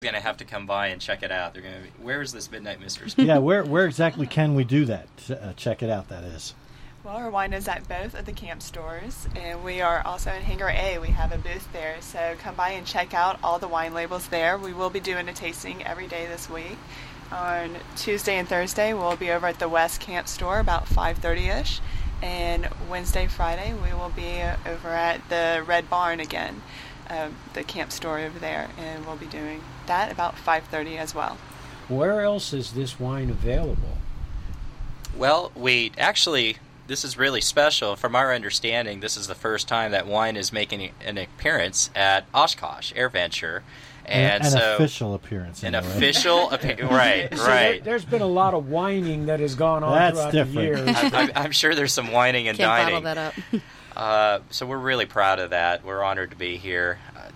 going to have to come by and check it out. They're going to be, where is this Midnight Mistress? Yeah, where exactly can we do that? Check it out, that is. Well, our wine is at both of the camp stores, and we are also in Hangar A. We have a booth there, so come by and check out all the wine labels there. We will be doing a tasting every day this week. On Tuesday and Thursday, we'll be over at the West Camp store about 5:30ish, and Wednesday, Friday, we will be over at the Red Barn again, the camp store over there, and we'll be doing that about 5:30 as well. Where else is this wine available? Well, we actually, this is really special. From our understanding, this is the first time that wine is making an appearance at Oshkosh AirVenture. And an so, official appearance. An official appearance. Right, So right. there's been a lot of whining that has gone on That's throughout different. the years. I'm sure there's some whining and Can't dining. bottle that up. So we're really proud of that. We're honored to be here.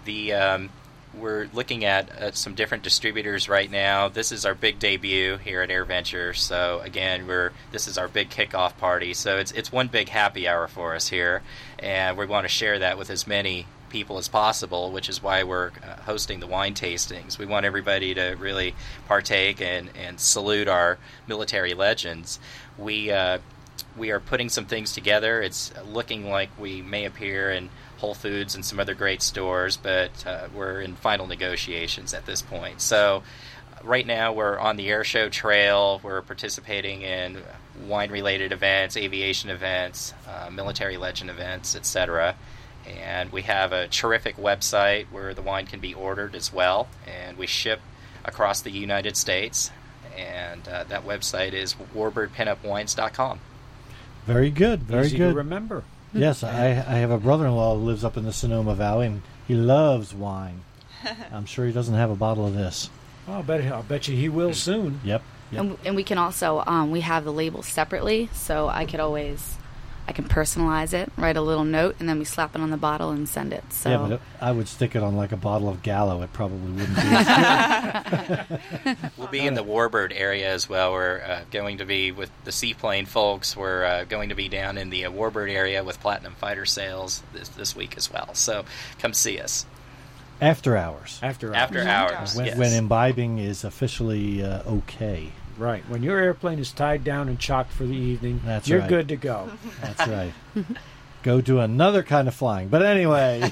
We're looking at some different distributors right now. This is our big debut here at AirVenture. So again, this is our big kickoff party. So it's one big happy hour for us here, and we want to share that with as many people as possible, which is why we're hosting the wine tastings. We want everybody to really partake and salute our military legends. We are putting some things together. It's looking like we may appear in Whole Foods and some other great stores, but we're in final negotiations at this point. So right now we're on the air show trail. We're participating in wine-related events, aviation events, military legend events, etc. And we have a terrific website where the wine can be ordered as well, and we ship across the United States. And that website is warbirdpinupwines.com. Very good, very Easy good. to remember. Yes, I have a brother-in-law who lives up in the Sonoma Valley, and he loves wine. I'm sure he doesn't have a bottle of this. Oh, I'll bet you he will soon. Yep. And we can also, we have the labels separately, so I can personalize it, write a little note, and then we slap it on the bottle and send it. So. Yeah, but I would stick it on like a bottle of Gallo. It probably wouldn't be as good. We'll be in the Warbird area as well. We're going to be with the Seaplane folks. We're going to be down in the Warbird area with Platinum Fighter sales this week as well. So come see us. After hours. After hours. After hours, yes. When imbibing is officially okay. Right. When your airplane is tied down and chalked for the evening, you're right. good to go. That's right. Go do another kind of flying. But anyway.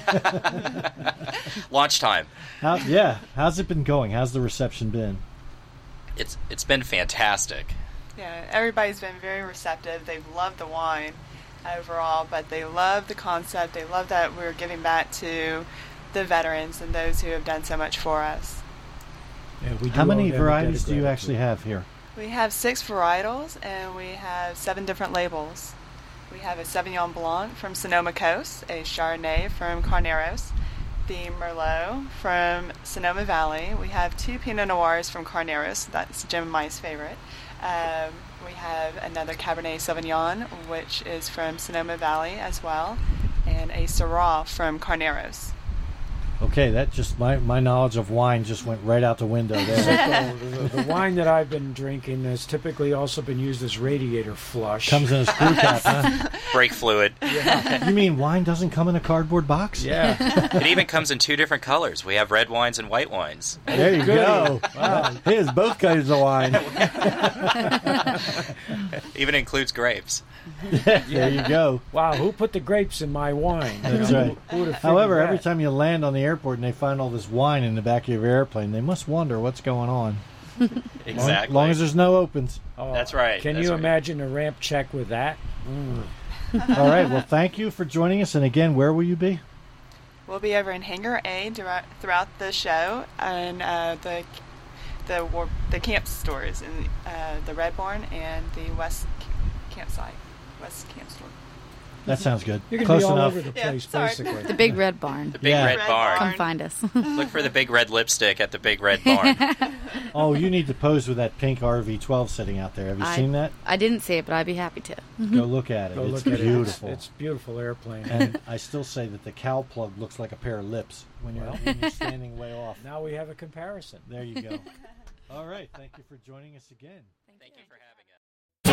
Launch time. How's it been going? How's the reception been? It's been fantastic. Yeah, everybody's been very receptive. They've loved the wine overall, but they love the concept. They love that we're giving back to the veterans and those who have done so much for us. Yeah, How many varieties do you actually have here? We have 6 varietals, and we have 7 different labels. We have a Sauvignon Blanc from Sonoma Coast, a Chardonnay from Carneros, the Merlot from Sonoma Valley. We have 2 Pinot Noirs from Carneros. That's Jim and my favorite. We have another Cabernet Sauvignon, which is from Sonoma Valley as well, and a Syrah from Carneros. Okay, that just my knowledge of wine just went right out the window there. The wine that I've been drinking has typically also been used as radiator flush. Comes in a screw cap, huh? Brake fluid. Yeah. You mean wine doesn't come in a cardboard box? Yeah. It even comes in 2 different colors. We have red wines and white wines. There you go. Wow. Here's both kinds of wine. Even includes grapes. There you go. Wow, who put the grapes in my wine? That's right. Who would have figured However, that? every time you land on the airport and they find all this wine in the back of your airplane, they must wonder what's going on. Exactly. As long as there's no opens. Oh, That's right. Can That's you right. imagine a ramp check with that? All right. Well, thank you for joining us. And again, where will you be? We'll be over in Hangar A throughout the show, and the camp stores in the Red Barn and the West campsite. West camp store. That sounds good. You're going to Close be all enough. over the Yeah, place, sorry. basically. The Big Red Barn. The Big Yeah. Red Red Barn. Come find us. Look for the big red lipstick at the Big Red Barn. Oh, you need to pose with that pink RV-12 sitting out there. Have you seen that? I didn't see it, but I'd be happy to. Go look at it. Go It's look at beautiful. it. It's a beautiful airplane. And I still say that the cowl plug looks like a pair of lips when you're standing way off. Now we have a comparison. There you go. All right. Thank you for joining us again. Thank you for having us.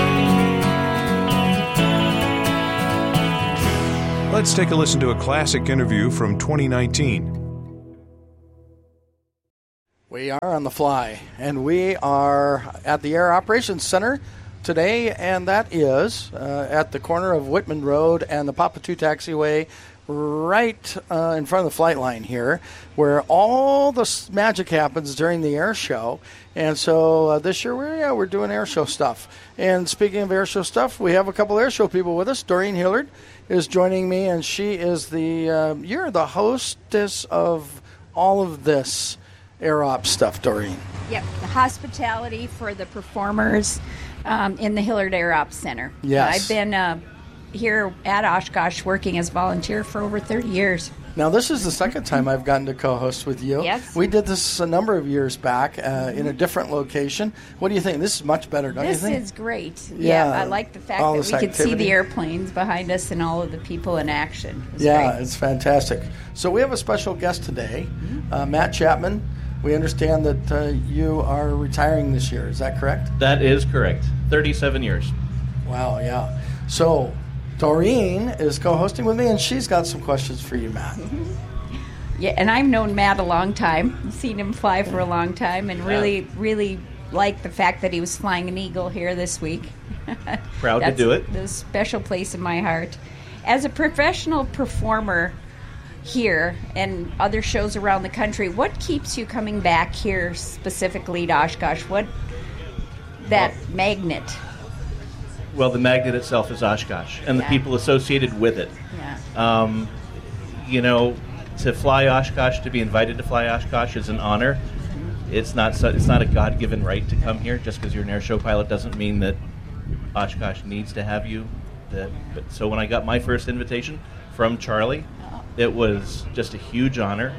Let's take a listen to a classic interview from 2019. We are on the fly, and we are at the Air Operations Center today, and that is at the corner of Whitman Road and the Papatoo Taxiway, right in front of the flight line here, where all the magic happens during the air show. And so this year we're doing air show stuff. And speaking of air show stuff, we have a couple air show people with us. Doreen Hillard is joining me, and she is you're the hostess of all of this Air Op stuff, Doreen. Yep, the hospitality for the performers in the Hillard Air Op Center. Yes. I've been here at Oshkosh working as volunteer for over 30 years. Now, this is the second time I've gotten to co-host with you. Yes. We did this a number of years back in a different location. What do you think? This is much better, don't you think? This is great. Yeah, I like the fact all that this we could see activity. the airplanes behind us and all of the people in action. It was Yeah, great. it's fantastic. So we have a special guest today, Matt Chapman. We understand that you are retiring this year. Is that correct? That is correct. 37 years. Wow, yeah. So Doreen is co-hosting with me, and she's got some questions for you, Matt. Yeah, and I've known Matt a long time, seen him fly for a long time, and really like the fact that he was flying an Eagle here this week. Proud to do it. That's a special place in my heart. As a professional performer here and other shows around the country, what keeps you coming back here specifically to Oshkosh? What magnet? Well, the magnet itself is Oshkosh and the Yeah. people associated with it. Yeah. To fly Oshkosh, to be invited to fly Oshkosh is an honor. It's not a God-given right to come here. Just because you're an air show pilot doesn't mean that Oshkosh needs to have you. So when I got my first invitation from Charlie, it was just a huge honor.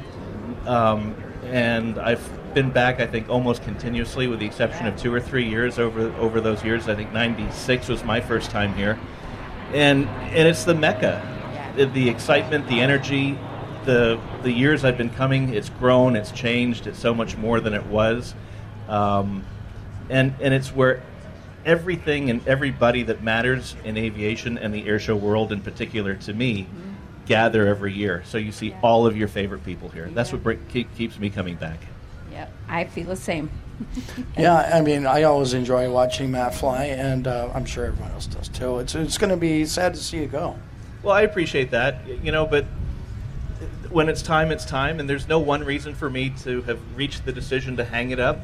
And I've been back, I think, almost continuously, with the exception of 2 or 3 years over those years. I think 96 was my first time here. And it's the Mecca. The excitement, the energy, the years I've been coming, it's grown, it's changed, it's so much more than it was. And it's where everything and everybody that matters in aviation and the airshow world in particular, to me, gather every year. So you see all of your favorite people here. That's what keeps me coming back. Yeah, I feel the same. Yeah, I mean, I always enjoy watching Matt fly, and I'm sure everyone else does too. It's going to be sad to see you go. Well, I appreciate that, but when it's time, and there's no one reason for me to have reached the decision to hang it up.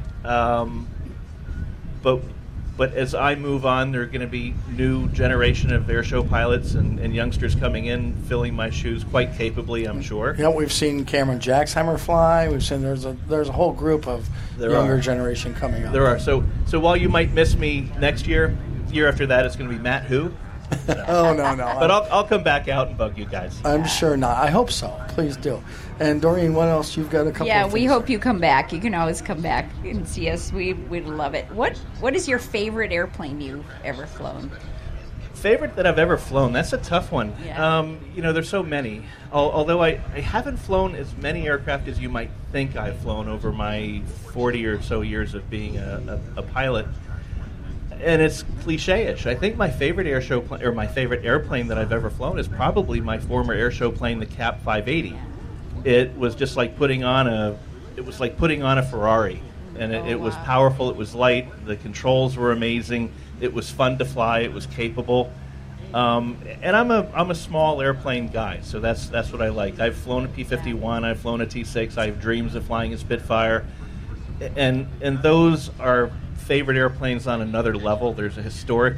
But as I move on, there are going to be new generation of airshow pilots and youngsters coming in, filling my shoes quite capably, I'm sure. We've seen Cameron Jacksheimer fly. We've seen there's a whole group of younger generation coming up. There are. So while you might miss me next year after that, it's going to be Matt who? Oh, no. But I'll come back out and bug you guys. I'm sure not. I hope so. Please do. And Doreen, what else? You've got a couple of we things. hope you come back. You can always come back and see us. We'd love it. What is your favorite airplane you've ever flown? Favorite that I've ever flown? That's a tough one. Yeah. There's so many. Although I haven't flown as many aircraft as you might think I've flown over my 40 or so years of being a pilot. And it's cliche-ish. I think my favorite my favorite airplane that I've ever flown is probably my former airshow plane, the CAP 580. It was just like putting on a Ferrari, and it was powerful. It was light. The controls were amazing. It was fun to fly. It was capable. And I'm a small airplane guy, so that's what I like. I've flown a P-51. I've flown a T-6. I have dreams of flying a Spitfire, and those are favorite airplanes on another level. There's a historic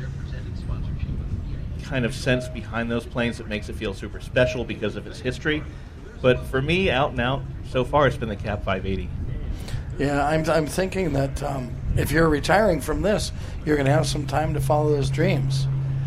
kind of sense behind those planes that makes it feel super special because of its history. But for me, out and out, so far it's been the CAP 580. Yeah, I'm thinking that if you're retiring from this, you're going to have some time to follow those dreams.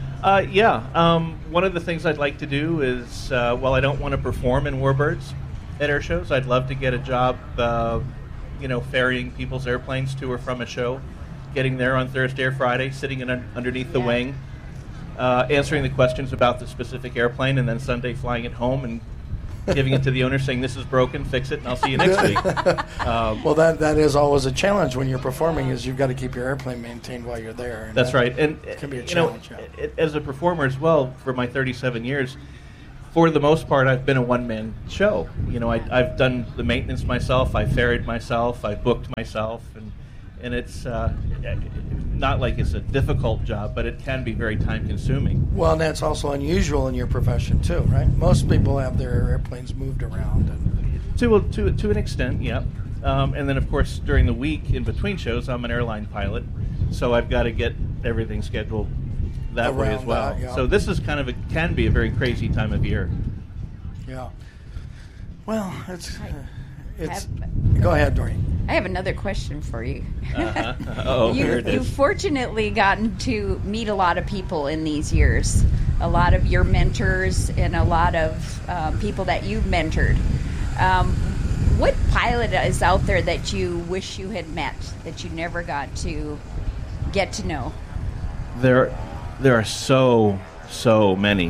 One of the things I'd like to do is, while I don't want to perform in Warbirds at air shows, I'd love to get a job, ferrying people's airplanes to or from a show, getting there on Thursday or Friday, sitting underneath the wing, answering the questions about the specific airplane, and then Sunday flying it home and giving it to the owner, saying, "This is broken, fix it, and I'll see you next week." Well, that is always a challenge when you're performing, is you've got to keep your airplane maintained while you're there. And that's right. And it can be a challenge. As a performer as well, for my 37 years, for the most part, I've been a one-man show. You know, I've done the maintenance myself, I ferried myself, I booked myself, and it's not like it's a difficult job, but it can be very time-consuming. Well, and that's also unusual in your profession too, right? Most people have their airplanes moved around. To an extent, yeah. And then, of course, during the week in between shows, I'm an airline pilot, so I've got to get everything scheduled that way as well. That, yeah. So this is can be a very crazy time of year. Yeah. Well, it's go ahead, Doreen. I have another question for you. Oh, here it is. You've fortunately gotten to meet a lot of people in these years, a lot of your mentors and a lot of people that you've mentored. What pilot is out there that you wish you had met, that you never got to get to know? There are so many.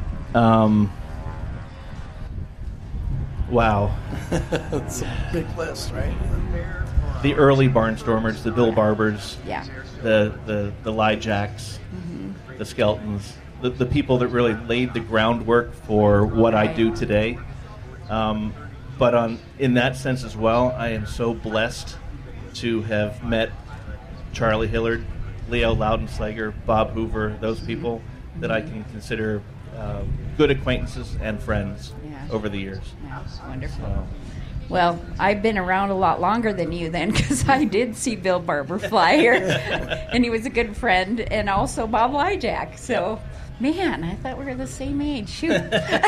Wow. It's a big list, right? The early barnstormers, the Bill Barbers, Yeah. the Lijacks, the Skeltons, the people that really laid the groundwork for what I do today. But in that sense as well, I am so blessed to have met Charlie Hillard, Leo Loudenslager, Bob Hoover, those people that I can consider good acquaintances and friends over the years. Yeah, wonderful. Well, I've been around a lot longer than you then, because I did see Bill Barber fly here, and he was a good friend, and also Bob Lijak. So, man, I thought we were the same age. Shoot.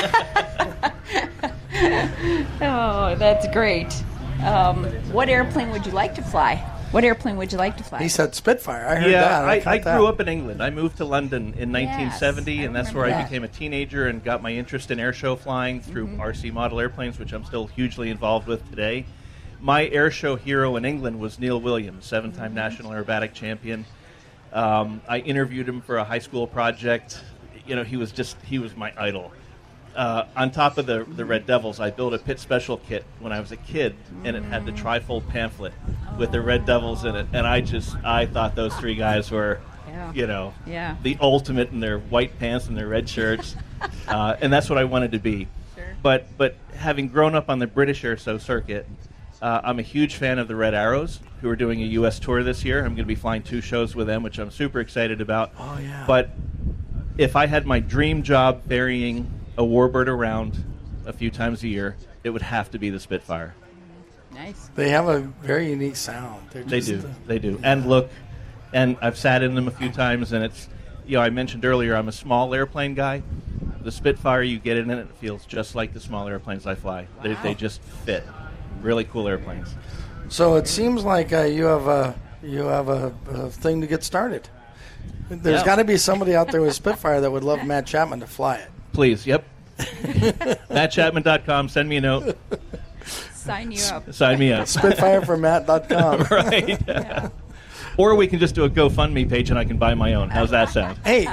Oh, that's great. What airplane would you like to fly? What airplane would you like to fly? He said Spitfire. I heard that. I grew up in England. I moved to London in 1970, and that's where I that. became a teenager and got my interest in airshow flying through RC model airplanes, which I'm still hugely involved with today. My airshow hero in England was Neil Williams, 7-time national aerobatic champion. I interviewed him for a high school project. You know, he was my idol. On top of the Red Devils, I built a pit special kit when I was a kid, and it had the trifold pamphlet with the Red Devils in it. And I thought those three guys were, the ultimate in their white pants and their red shirts. And that's what I wanted to be. Sure. But having grown up on the British air show circuit, I'm a huge fan of the Red Arrows, who are doing a U.S. tour this year. I'm going to be flying 2 shows with them, which I'm super excited about. Oh, yeah. But if I had my dream job ferrying a warbird around a few times a year, it would have to be the Spitfire. Nice. They have a very unique sound. They do. And look, and I've sat in them a few times, and it's, I mentioned earlier, I'm a small airplane guy. The Spitfire, you get in it feels just like the small airplanes I fly. Wow. They just fit. Really cool airplanes. So it seems like you have a thing to get started. There's got to be somebody out there with Spitfire that would love Matt Chapman to fly it. Please, yep. MattChapman.com, send me a note. Sign you up. Sign me up. SpitfireForMatt.com. Right. Yeah. Or we can just do a GoFundMe page and I can buy my own. How's that sound? Hey,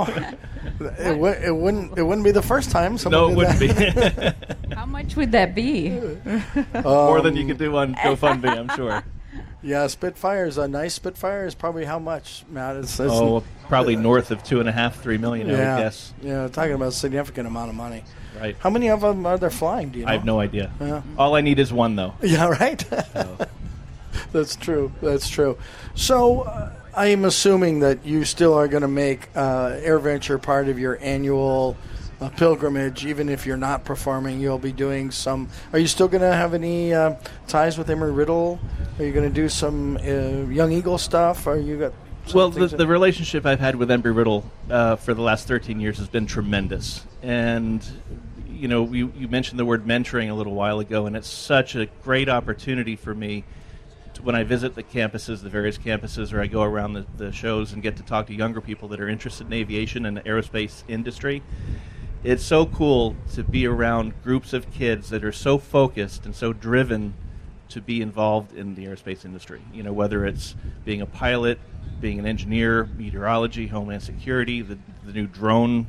it wouldn't be the first time. No, it wouldn't be. How much would that be? More than you can do on GoFundMe, I'm sure. Yeah, Spitfire's a nice Spitfire is probably how much, Matt? It's probably north of $2.5-3 million, I would guess. Yeah, talking about a significant amount of money. Right. How many of them are there flying? Do you know? I have no idea. Yeah. All I need is one, though. Yeah, right. So. That's true. So I am assuming that you still are going to make AirVenture part of your annual pilgrimage, even if you're not performing. You'll be doing some. Are you still going to have any ties with Embry-Riddle? Are you going to do some Young Eagle stuff? Or you got? Well, the relationship I've had with Embry-Riddle for the last 13 years has been tremendous, and you mentioned the word mentoring a little while ago, and it's such a great opportunity for me when I visit the campuses, the various campuses, or I go around the shows and get to talk to younger people that are interested in aviation and the aerospace industry. It's so cool to be around groups of kids that are so focused and so driven to be involved in the aerospace industry. Whether it's being a pilot, being an engineer, meteorology, homeland security, the new drone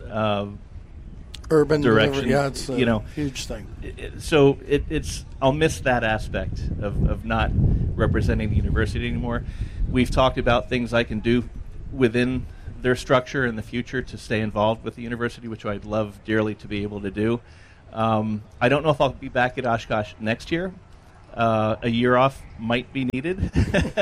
urban direction. Yeah, it's a huge thing. So I'll miss that aspect of not representing the university anymore. We've talked about things I can do within their structure in the future to stay involved with the university, which I'd love dearly to be able to do. I don't know if I'll be back at Oshkosh next year. A year off might be needed.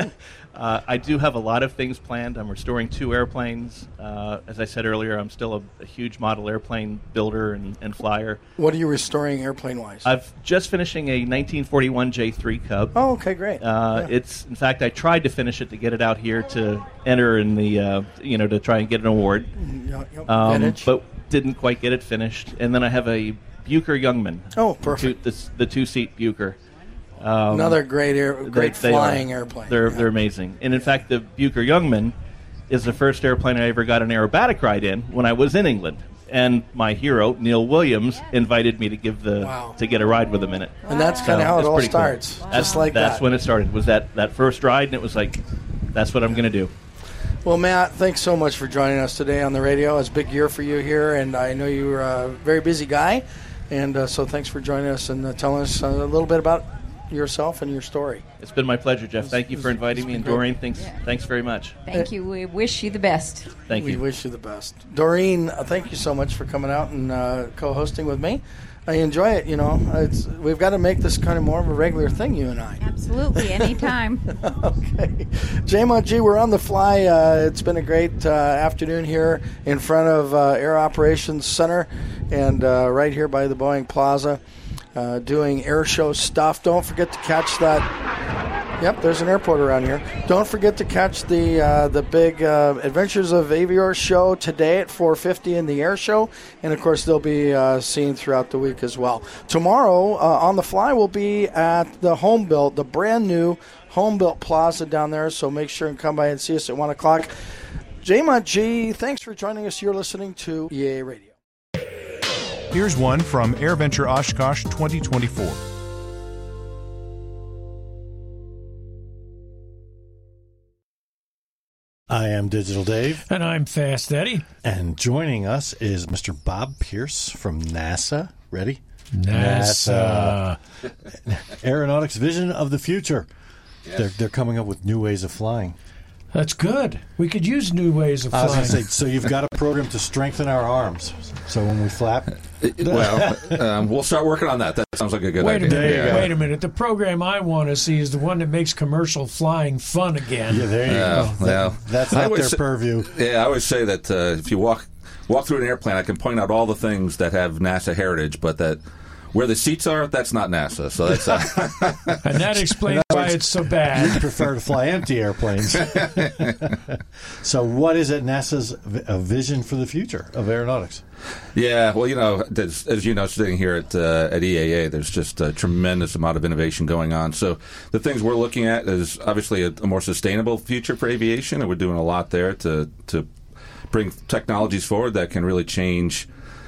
I do have a lot of things planned. I'm restoring 2 airplanes. As I said earlier, I'm still a huge model airplane builder and flyer. What are you restoring airplane-wise? I've just finishing a 1941 J3 Cub. Oh, okay, great. It's, in fact, I tried to finish it to get it out here to enter in the, to try and get an award. Vintage. But didn't quite get it finished. And then I have a Bucher Youngman. Oh, perfect. The 2-seat Bucher. Another great flying airplane. They're amazing. And in fact, the Bucher Youngman is the first airplane I ever got an aerobatic ride in when I was in England. And my hero, Neil Williams, invited me to to get a ride with him in it. And that's kind of how it all starts. Cool. Just like that. That's when it started. Was that first ride, and it was like, that's what I'm going to do. Well, Matt, thanks so much for joining us today on the radio. It's a big year for you here, and I know you're a very busy guy. And so thanks for joining us and telling us a little bit about yourself and your story. It's been my pleasure, Jeff. Thank you for inviting me. And Doreen, thanks very much. Thank you. We wish you the best. Thank you. We wish you the best. Doreen, thank you so much for coming out and co-hosting with me. I enjoy it. We've got to make this kind of more of a regular thing, you and I. Absolutely, anytime. Okay. JMont G, we're on the fly. It's been a great afternoon here in front of Air Operations Center and right here by the Boeing Plaza. Doing air show stuff. Don't forget to catch that. Yep, there's an airport around here. Don't forget to catch the big Adventures of Avior show today at 4:50 in the air show, and of course they'll be seen throughout the week as well. Tomorrow on the fly we'll be at the brand new Home Built Plaza down there. So make sure and come by and see us at 1 o'clock. JMont G, thanks for joining us. You're listening to EAA Radio. Here's one from AirVenture Oshkosh 2024. I am Digital Dave. And I'm Fast Eddie. And joining us is Mr. Bob Pierce from NASA. Ready? NASA. Aeronautics Vision of the Future. Yes. They're coming up with new ways of flying. That's good. We could use new ways of flying. I was going to say, so you've got a program to strengthen our arms. So when we flap... Well, we'll start working on that. That sounds like a good idea. Wait a minute. The program I want to see is the one that makes commercial flying fun again. Yeah, there you go. That's not their purview. Yeah, I always say that if you walk through an airplane, I can point out all the things that have NASA heritage, but that where the seats are, that's not NASA. So that's and that explains why it's so bad. You prefer to fly empty airplanes. So what is it NASA's vision for the future of aeronautics? Yeah, well, as you know, sitting here at EAA, there's just a tremendous amount of innovation going on. So the things we're looking at is obviously a more sustainable future for aviation, and we're doing a lot there to bring technologies forward that can really change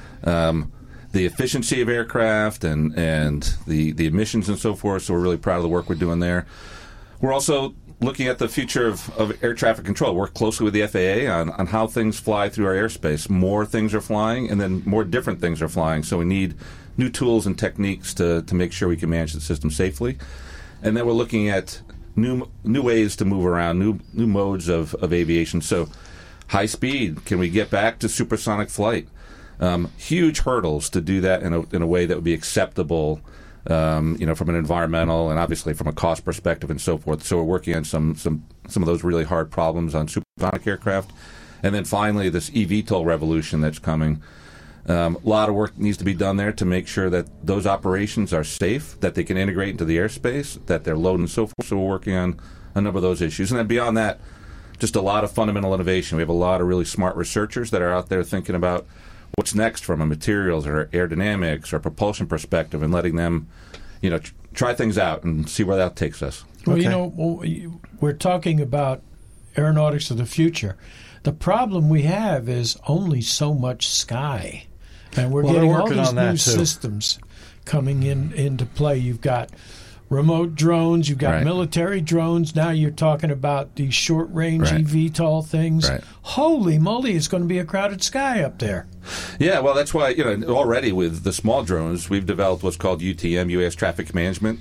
the efficiency of aircraft and the emissions and so forth. So we're really proud of the work we're doing there. We're also looking at the future of air traffic control. Work closely with the FAA on how things fly through our airspace. More things are flying, and then more different things are flying. So we need new tools and techniques to make sure we can manage the system safely. And then we're looking at new ways to move around, new modes of aviation. So high speed, can we get back to supersonic flight? Huge hurdles to do that in a way that would be acceptable, from an environmental and obviously from a cost perspective and so forth. So we're working on some of those really hard problems on supersonic aircraft. And then finally, this eVTOL revolution that's coming. A lot of work needs to be done there to make sure that those operations are safe, that they can integrate into the airspace, that they're loaded and so forth. So we're working on a number of those issues. And then beyond that, just a lot of fundamental innovation. We have a lot of really smart researchers that are out there thinking about what's next from a materials or aerodynamics or propulsion perspective, and letting them, try things out and see where that takes us. Well, we're talking about aeronautics of the future. The problem we have is only so much sky, and we're getting all these new systems coming into play. You've got remote drones, you've got military drones. Now you're talking about these short-range eVTOL things. Right. Holy moly, it's going to be a crowded sky up there. Yeah, well, that's why, already with the small drones, we've developed what's called UTM, UAS Traffic Management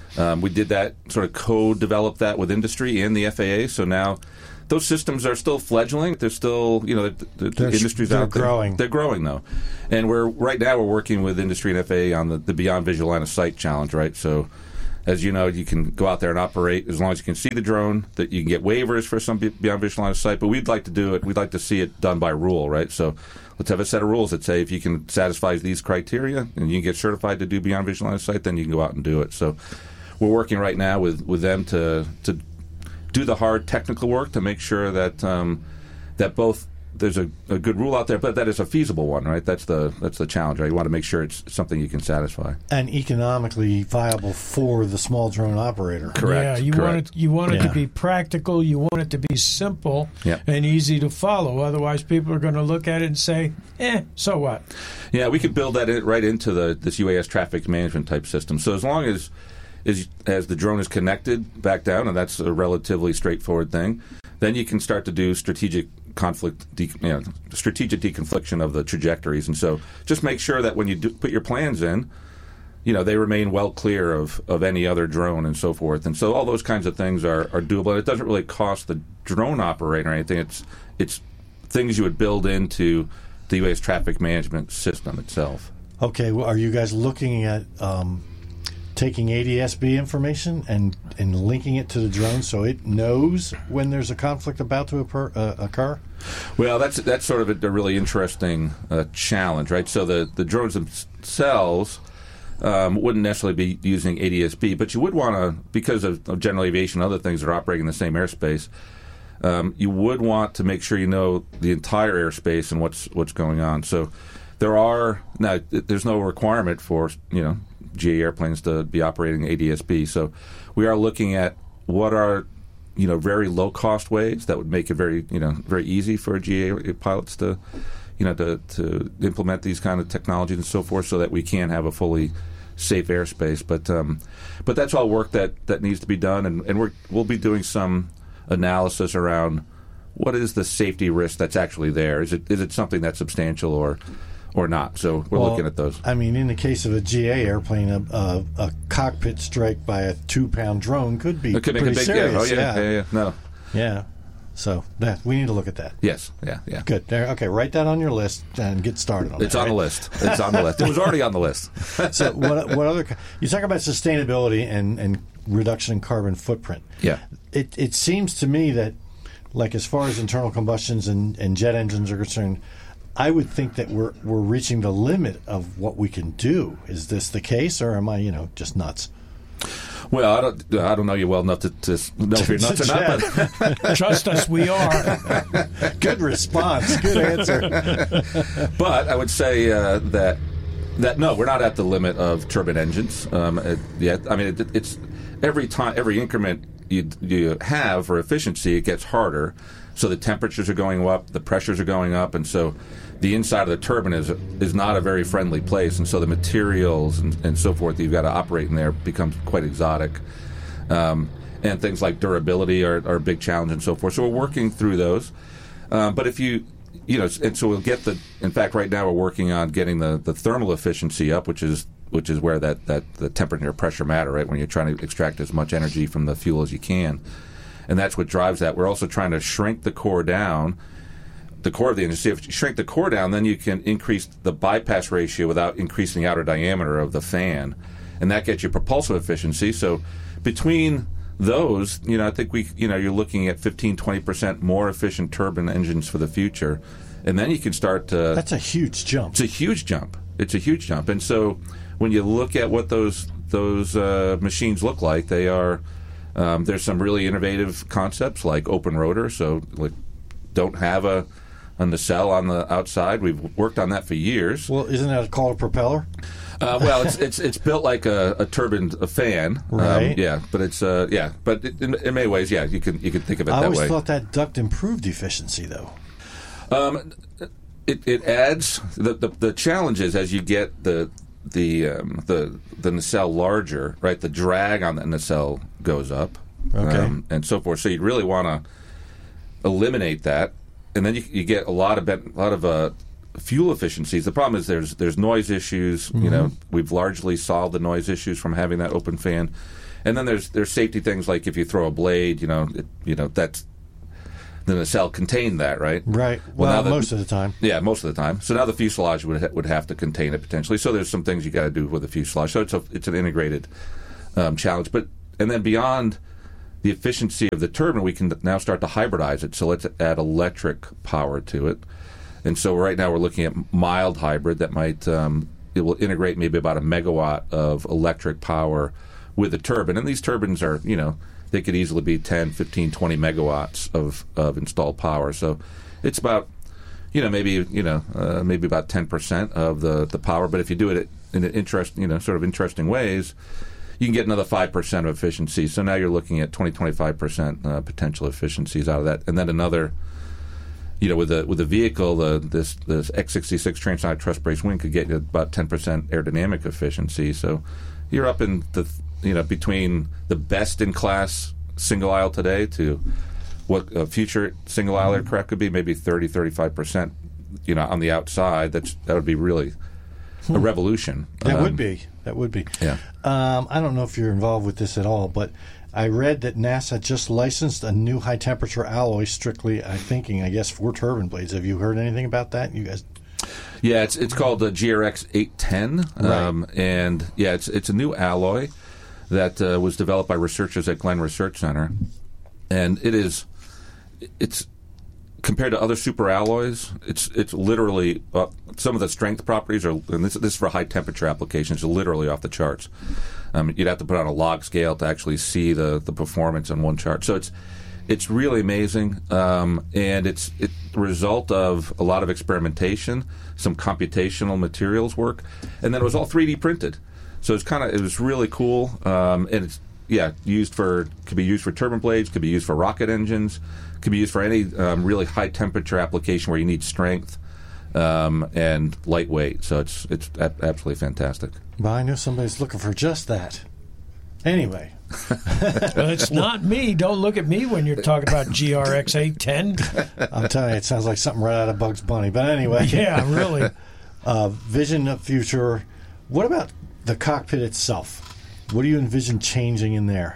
We did that, sort of co-developed that with industry and the FAA. So now those systems are still fledgling. They're still, the industry's out there. Growing. They're growing, though. And right now we're working with industry and FAA on the Beyond Visual Line of Sight challenge, right? So as you know, you can go out there and operate as long as you can see the drone, that you can get waivers for some Beyond Visual Line of Sight, but we'd like to do it. We'd like to see it done by rule, right? So let's have a set of rules that say if you can satisfy these criteria and you can get certified to do Beyond Visual Line of Sight, then you can go out and do it. So we're working right now with them to do the hard technical work to make sure that that both there's a good rule out there, but that is a feasible one, right? That's the challenge, right? You want to make sure it's something you can satisfy and economically viable for the small drone operator. Correct. Yeah, you want it to be practical. You want it to be simple and easy to follow. Otherwise, people are going to look at it and say, so what? Yeah, we could build that right into this UAS traffic management type system. So as long as the drone is connected back down, and that's a relatively straightforward thing, then you can start to do strategic deconfliction of the trajectories. And so just make sure that when you put your plans in, they remain well clear of any other drone and so forth. And so all those kinds of things are doable. And it doesn't really cost the drone operator anything. It's things you would build into the UAS traffic management system itself. Okay, well, are you guys looking at taking ADS-B information and linking it to the drone so it knows when there's a conflict about to occur? Well, that's sort of a really interesting challenge, right? So the drones themselves wouldn't necessarily be using ADS-B, but you would want to, because of general aviation and other things that are operating in the same airspace, you would want to make sure you know the entire airspace and what's going on. So there's no requirement for GA airplanes to be operating ADS-B. So we are looking at what are very low cost ways that would make it very easy for GA pilots to implement these kind of technologies and so forth, so that we can have a fully safe airspace. But that's all work that needs to be done, and we'll be doing some analysis around what is the safety risk that's actually there. Is it something that's substantial or not? So we're looking at those. I mean, in the case of a GA airplane, a cockpit strike by a 2-pound drone could be pretty make a big serious. Yeah. So we need to look at that. Yes. Yeah. Good. Okay, write that on your list and get started on it. It's on the list. It's on the list. It was already on the list. So what other? You talk about sustainability and reduction in carbon footprint. Yeah. It seems to me that, like, as far as internal combustions and jet engines are concerned, I would think that we're reaching the limit of what we can do. Is this the case, or am I, just nuts? Well, I don't know you well enough to know if you're nuts or not. But trust us, we are. Good response. Good answer. But I would say that no, we're not at the limit of turbine engines yet. I mean, it's every increment you have for efficiency, it gets harder. So the temperatures are going up, the pressures are going up, and so the inside of the turbine is not a very friendly place, and so the materials and so forth that you've got to operate in there becomes quite exotic. And things like durability are a big challenge and so forth. So we're working through those. But if and so we'll get in fact, right now we're working on getting the thermal efficiency up, which is where the temperature and pressure matter, right, when you're trying to extract as much energy from the fuel as you can. And that's what drives that. We're also trying to shrink the core down, the core of the engine. See, if you shrink the core down, then you can increase the bypass ratio without increasing the outer diameter of the fan. And that gets you propulsive efficiency. So between those, I think you're looking at 15-20% more efficient turbine engines for the future. And then you can start to... That's a huge jump. It's a huge jump. And so when you look at what those machines look like, they are... there's some really innovative concepts like open rotor, so don't have a nacelle on the outside. We've worked on that for years. Well, isn't that called a propeller? Well, it's built like a turbine, a fan, right? But it's but in many ways, you can think of it that way. I always thought that duct improved efficiency, though. It adds the challenge is as you get the nacelle larger, right? The drag on the nacelle goes up, and so forth. So you'd really want to eliminate that, and then you get a lot of fuel efficiencies. The problem is there's noise issues. Mm-hmm. We've largely solved the noise issues from having that open fan, And then there's safety things like if you throw a blade, that's the nacelle contained that, right? Right. Well, most of the time. Yeah, most of the time. So now the fuselage would have to contain it potentially. So there's some things you got to do with the fuselage. So it's an integrated challenge. And then beyond the efficiency of the turbine, we can now start to hybridize it. So let's add electric power to it. And so right now we're looking at mild hybrid that might it will integrate maybe about a megawatt of electric power with the turbine. And these turbines are, they could easily be 10, 15, 20 megawatts of installed power. So it's about, maybe about 10% of the power. But if you do it in an interesting ways, you can get another 5% of efficiency. So now you're looking at 20-25% potential efficiencies out of that. And then another, with the vehicle, this X66 transonic truss braced wing could get you about 10% aerodynamic efficiency. So you're up in the between the best in class single aisle today to what a future single aisle aircraft could be, maybe 30-35%. On the outside, that would be really a revolution. That would be. Yeah. I don't know if you're involved with this at all, but I read that NASA just licensed a new high temperature alloy strictly, for turbine blades. Have you heard anything about that? You guys? Yeah, it's called the GRX 810, right. And yeah, it's a new alloy that was developed by researchers at Glenn Research Center, and it's compared to other super alloys, it's literally some of the strength properties are, and this is for high temperature applications, are literally off the charts. You'd have to put on a log scale to actually see the performance on one chart. So it's really amazing, and it's the result of a lot of experimentation, some computational materials work, and then it was all 3D printed. So it was really cool, and it's could be used for turbine blades, could be used for rocket engines, could be used for any really high temperature application where you need strength and lightweight. So it's absolutely fantastic. Well, I know somebody's looking for just that. Anyway. It's not me. Don't look at me when you're talking about GRX 810. I'm telling you, it sounds like something right out of Bugs Bunny. But anyway. Yeah, really. Vision of future. What about the cockpit itself? What do you envision changing in there?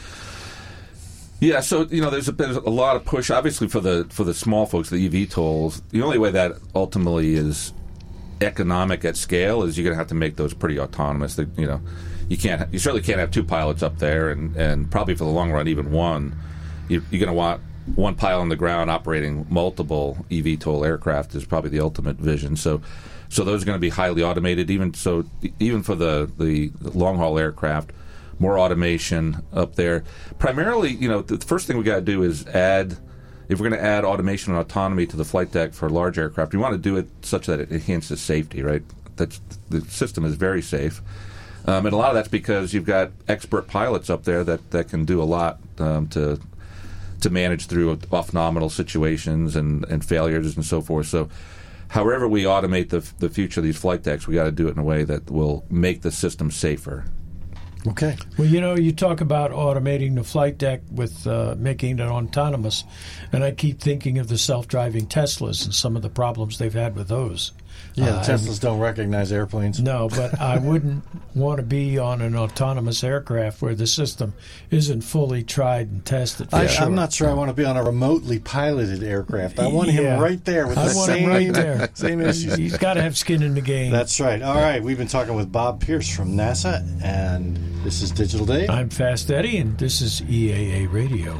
Yeah, so there's a lot of push, obviously, for the small folks, the eVTOLs. The only way that ultimately is economic at scale is you're going to have to make those pretty autonomous. You certainly can't have two pilots up there, and probably for the long run, even one. You're going to want one pilot on the ground operating multiple eVTOL aircraft is probably the ultimate vision. So those are going to be highly automated. Even for the long haul aircraft, more automation up there. Primarily, the first thing we got to do is if we're going to add automation and autonomy to the flight deck for large aircraft, we want to do it such that it enhances safety. Right, the system is very safe, and a lot of that's because you've got expert pilots up there that can do a lot to manage through off nominal situations and failures and so forth. So however we automate the future of these flight decks, we got to do it in a way that will make the system safer. Okay. Well, you talk about automating the flight deck with making it autonomous, and I keep thinking of the self-driving Teslas and some of the problems they've had with those. Yeah, Teslas don't recognize airplanes. No, but I wouldn't want to be on an autonomous aircraft where the system isn't fully tried and tested. I'm not sure I want to be on a remotely piloted aircraft. I want him right there with same issues. He's got to have skin in the game. That's right. All right, we've been talking with Bob Pierce from NASA, and this is Digital Dave. I'm Fast Eddie, and this is EAA Radio.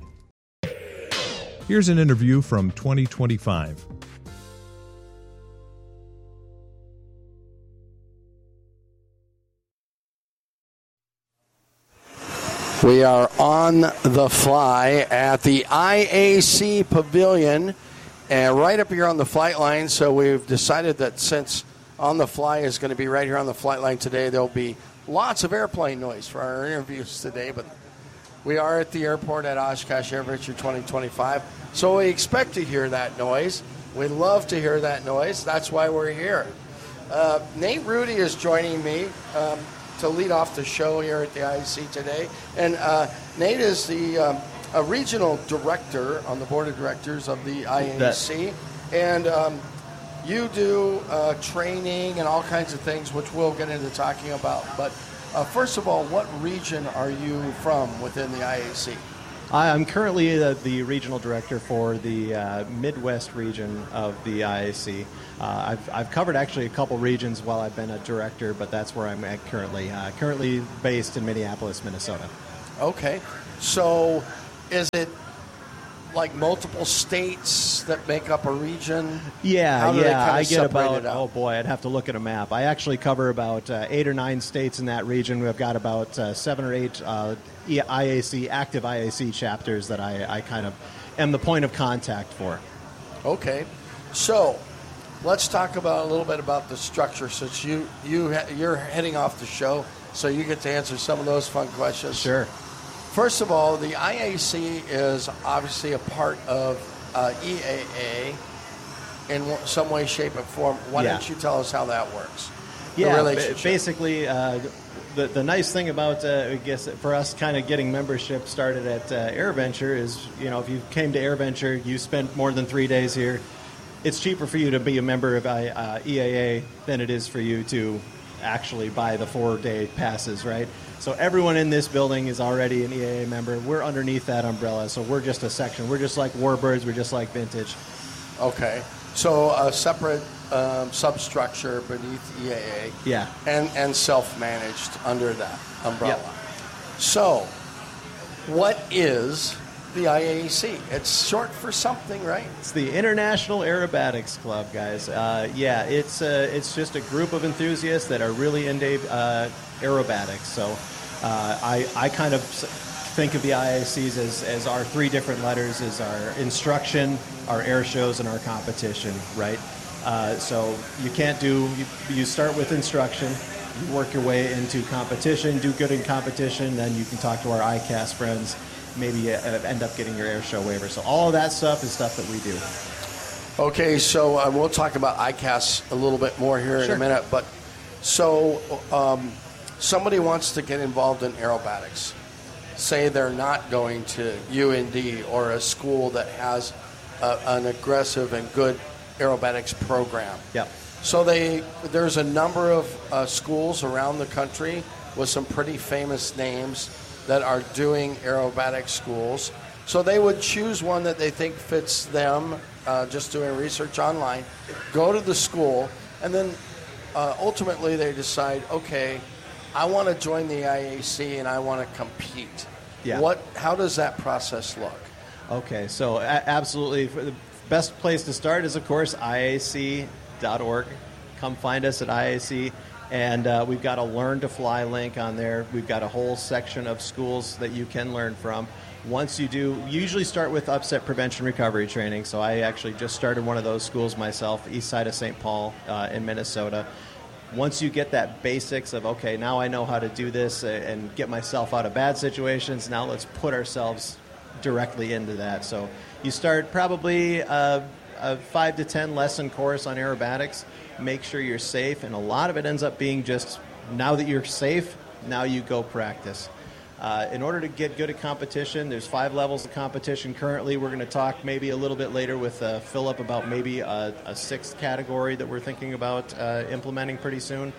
Here's an interview from 2025. We are on the fly at the IAC Pavilion, and right up here on the flight line. So we've decided that since On the Fly is going to be right here on the flight line today, there'll be lots of airplane noise for our interviews today. But we are at the airport at Oshkosh AirVenture 2025, so we expect to hear that noise. We love to hear that noise. That's why we're here. Nate Rudy is joining me to lead off the show here at the IAC today. And Nate is the a regional director on the board of directors of the IAC. And you do training and all kinds of things, which we'll get into talking about. But First of all, what region are you from within the IAC? I'm currently the regional director for the Midwest region of the IAC. I've covered actually a couple regions while I've been a director, but that's where I'm at currently. Currently based in Minneapolis, Minnesota. Okay. So is it like multiple states that make up a region? Yeah. I get about, oh boy, I'd have to look at a map. I actually cover about 8 or 9 states in that region. We've got about 7 or 8 active IAC chapters that I kind of am the point of contact for. Okay. So let's talk about a little bit about the structure, since you're heading off the show, so you get to answer some of those fun questions. Sure. First of all, the IAC is obviously a part of EAA in some way, shape, or form. Why don't you tell us how that works? Yeah, basically, the nice thing about, I guess, for us kind of getting membership started at AirVenture is, if you came to AirVenture, you spent more than 3 days here, it's cheaper for you to be a member of EAA than it is for you to actually buy the 4-day passes, right? So everyone in this building is already an EAA member. We're underneath that umbrella, so we're just a section. We're just like Warbirds. We're just like Vintage. Okay. So a separate substructure beneath EAA. Yeah. And self-managed under that umbrella. Yep. So what is the IAC? It's short for something, right? It's the International Aerobatics Club, guys. It's just a group of enthusiasts that are really into aerobatics. So I kind of think of the IACs as our 3 different letters, is our instruction, our air shows, and our competition, right? So you start with instruction, you work your way into competition, do good in competition, then you can talk to our ICAS friends, maybe end up getting your air show waiver. So all of that stuff is stuff that we do. Okay, so we'll talk about ICAS a little bit more here in a minute. But so somebody wants to get involved in aerobatics. Say they're not going to UND or a school that has an aggressive and good aerobatics program. Yep. So there's a number of schools around the country with some pretty famous names that are doing aerobatic schools. So they would choose one that they think fits them, just doing research online, go to the school, and then ultimately they decide, okay, I want to join the IAC and I want to compete. Yeah. How does that process look? Okay, so absolutely. The best place to start is, of course, IAC.org. Come find us at IAC. And we've got a Learn to Fly link on there. We've got a whole section of schools that you can learn from. Once you do, you usually start with upset prevention recovery training. So I actually just started one of those schools myself, east side of St. Paul in Minnesota. Once you get that basics of, okay, now I know how to do this and get myself out of bad situations, now let's put ourselves directly into that. So you start probably a 5 to 10 lesson course on aerobatics. Make sure you're safe, and a lot of it ends up being just, now that you're safe, now you go practice. In order to get good at competition, there's 5 levels of competition currently. We're going to talk maybe a little bit later with Philip about maybe a 6th category that we're thinking about implementing pretty soon.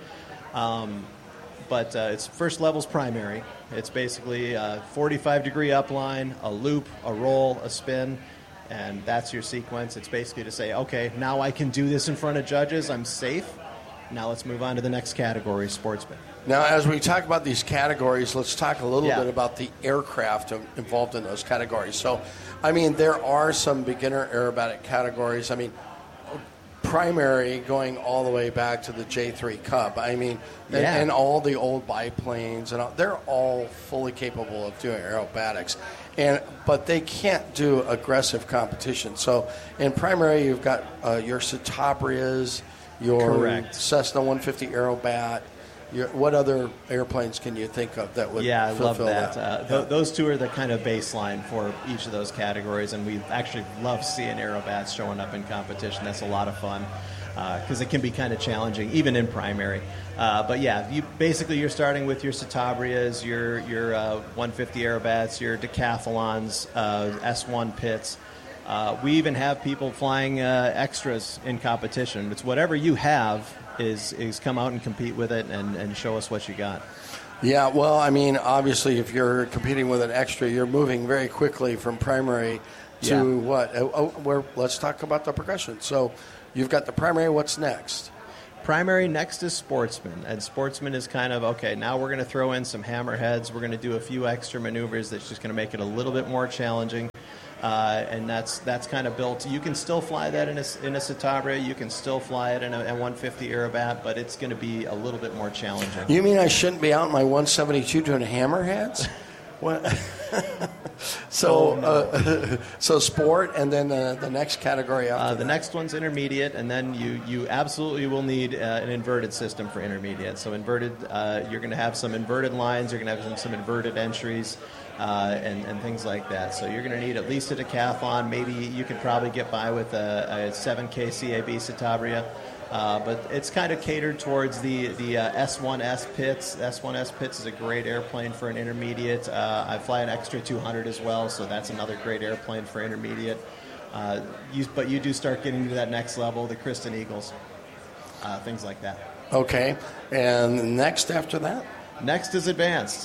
But it's first level's primary. It's basically a 45-degree upline, a loop, a roll, a spin, and that's your sequence. It's basically to say, okay, now I can do this in front of judges. I'm safe. Now let's move on to the next category, sportsman. Now, as we talk about these categories, let's talk a little bit about the aircraft involved in those categories. So, I mean, there are some beginner aerobatic categories. I mean, primary going all the way back to the J3 Cub. I mean, and all the old biplanes, and they're all fully capable of doing aerobatics. But they can't do aggressive competition. So in primary, you've got your Cetabrias, your Cessna 150 Aerobat. What other airplanes can you think of that would fulfill that? Those 2 are the kind of baseline for each of those categories, and we actually love seeing aerobats showing up in competition. That's a lot of fun because it can be kind of challenging, even in primary. But yeah, you're starting with your Cetabrias, your 150 aerobats, your decathlons, S1 pits. We even have people flying extras in competition. It's whatever you have is come out and compete with it and show us what you got. Yeah, well, I mean, obviously, if you're competing with an extra, you're moving very quickly from primary to what? Let's talk about the progression. So you've got the primary. What's next? Primary next is sportsman, and sportsman is kind of, okay, now we're going to throw in some hammerheads. We're going to do a few extra maneuvers that's just going to make it a little bit more challenging. And that's kind of built. You can still fly that in a Citabria. You can still fly it in a 150 Aerobat, but it's going to be a little bit more challenging. You mean I shouldn't be out in my 172 doing hammerheads? What? So sport, and then the next category after the next one's intermediate, and then you absolutely will need an inverted system for intermediate. So inverted, you're going to have some inverted lines. You're going to have some inverted entries. And things like that. So you're going to need at least a decathlon. Maybe you could probably get by with a 7K CAB Citabria. But it's kind of catered towards the S1S Pitts. S1S Pitts is a great airplane for an intermediate. I fly an Extra 200 as well, so that's another great airplane for intermediate. But you do start getting to that next level, the Kristen Eagles, things like that. Okay. And next after that? Next is advanced.